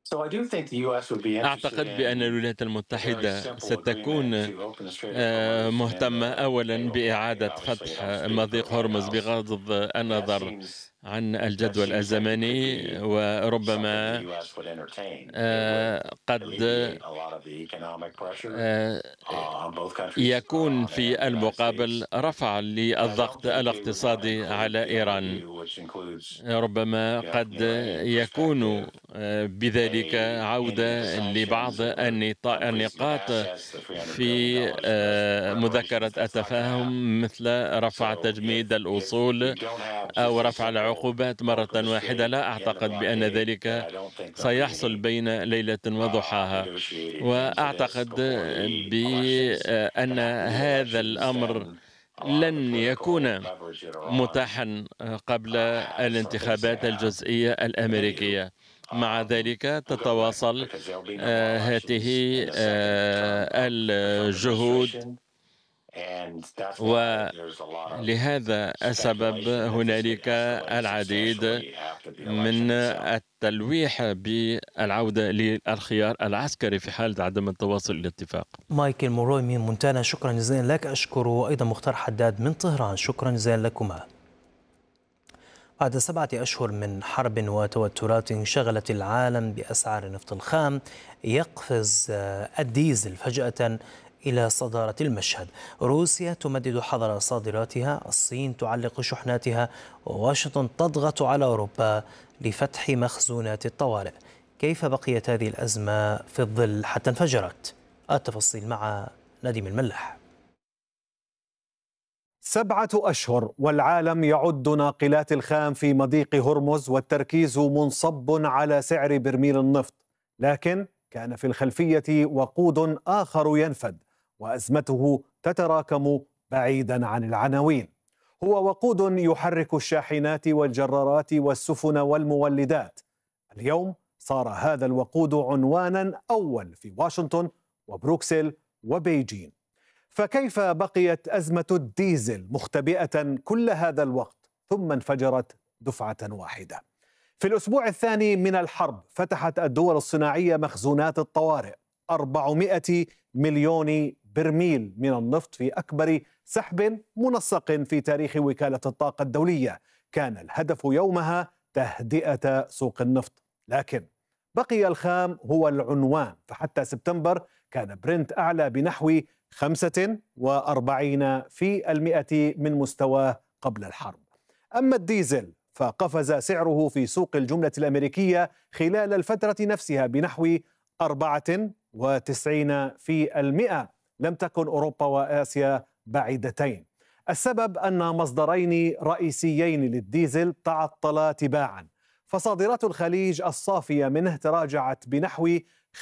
أعتقد بأن الولايات المتحدة ستكون مهتمة أولا بإعادة فتح مضيق هرمز بغض النظر عن الجدول الزمني، وربما قد آه، يكون في المقابل رفع للضغط الاقتصادي على إيران. ربما قد يكون بذلك عودة لبعض النقاط في مذكرة التفاهم، مثل رفع تجميد الأصول أو رفع العقوبات مرة واحدة. لا أعتقد بأن ذلك سيحصل بين ليلة وضحاها، وأعتقد بأن هذا الأمر لن يكون متاحا قبل الانتخابات الجزئية الأمريكية. مع ذلك تتواصل هذه الجهود، ولهذا السبب هنالك العديد من التلويح بالعودة للخيار العسكري في حال عدم التواصل الاتفاق. مايكل موروي من مونتانا، شكرا جزيلا لك. أشكر أيضا مختار حداد من طهران، شكرا جزيلا لكما. بعد 7 أشهر من حرب وتوترات شغلت العالم بأسعار النفط الخام، يقفز الديزل فجأة إلى صدارة المشهد. روسيا تمدد حظر صادراتها، الصين تعلق شحناتها، وواشنطن تضغط على أوروبا لفتح مخزونات الطوارئ. كيف بقيت هذه الأزمة في الظل حتى انفجرت؟ التفاصيل مع نديم الملاح. 7 أشهر والعالم يعد ناقلات الخام في مضيق هرمز، والتركيز منصب على سعر برميل النفط، لكن كان في الخلفية وقود آخر ينفد وأزمته تتراكم بعيدا عن العناوين. هو وقود يحرك الشاحنات والجرارات والسفن والمولدات. اليوم صار هذا الوقود عنوانا أول في واشنطن وبروكسل وبيجين. فكيف بقيت أزمة الديزل مختبئة كل هذا الوقت ثم انفجرت دفعة واحدة؟ في الأسبوع الثاني من الحرب فتحت الدول الصناعية مخزونات الطوارئ، 400 مليون برميل من النفط في أكبر سحب منسق في تاريخ وكالة الطاقة الدولية. كان الهدف يومها تهدئة سوق النفط، لكن بقي الخام هو العنوان. فحتى سبتمبر كان برنت أعلى بنحو 45% من مستواه قبل الحرب. أما الديزل فقفز سعره في سوق الجملة الأمريكية خلال الفترة نفسها بنحو 94%. لم تكن أوروبا وآسيا بعيدتين. السبب أن مصدرين رئيسيين للديزل تعطلا تباعا، فصادرات الخليج الصافية منه تراجعت بنحو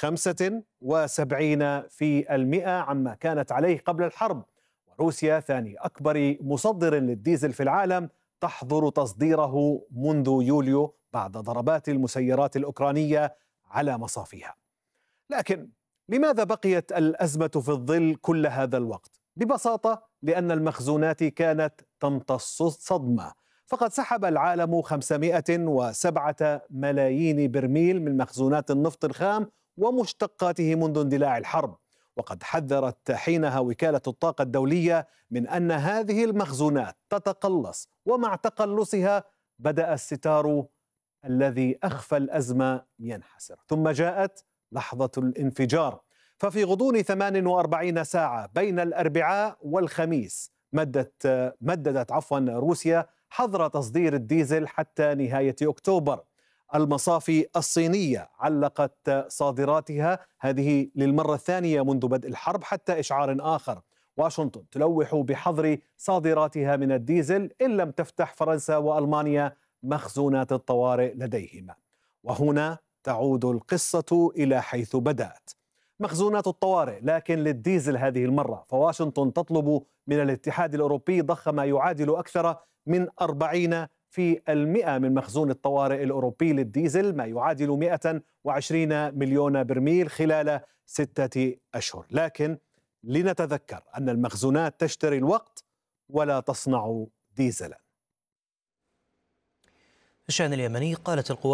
75% عما كانت عليه قبل الحرب، وروسيا ثاني أكبر مصدر للديزل في العالم تحظر تصديره منذ يوليو بعد ضربات المسيرات الأوكرانية على مصافيها. لكن لماذا بقيت الأزمة في الظل كل هذا الوقت؟ ببساطة لأن المخزونات كانت تمتص الصدمة. فقد سحب العالم 507 ملايين برميل من مخزونات النفط الخام ومشتقاته منذ اندلاع الحرب، وقد حذرت حينها وكالة الطاقة الدولية من أن هذه المخزونات تتقلص، ومع تقلصها بدأ الستار الذي أخفى الأزمة ينحسر. ثم جاءت لحظة الانفجار، ففي غضون 48 ساعة بين الأربعاء والخميس مددت روسيا حظر تصدير الديزل حتى نهاية أكتوبر. المصافي الصينية علقت صادراتها هذه للمرة الثانية منذ بدء الحرب حتى إشعار آخر. واشنطن تلوح بحظر صادراتها من الديزل إن لم تفتح فرنسا وألمانيا مخزونات الطوارئ لديهما. وهنا تعود القصة إلى حيث بدأت، مخزونات الطوارئ لكن للديزل هذه المرة. فواشنطن تطلب من الاتحاد الأوروبي ضخ ما يعادل أكثر من 40% من مخزون الطوارئ الأوروبي للديزل، ما يعادل 120 مليون برميل خلال 6 أشهر. لكن لنتذكر أن المخزونات تشتري الوقت ولا تصنع ديزلا. الشأن اليمني، قالت القوات